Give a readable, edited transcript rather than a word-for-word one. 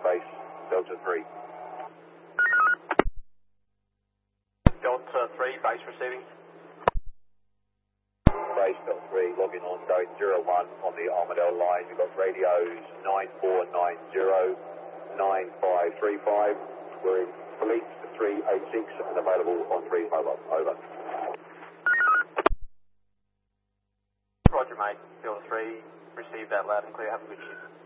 base, Delta 3. Delta 3, base receiving. Base Delta 3, logging on, going 01 on the Armadale line. You've got radios 9490, 9535. We're in Fleet 386 and available on 3 mobile. Over. Roger, mate. Delta 3, receive that loud and clear. Have a good shift.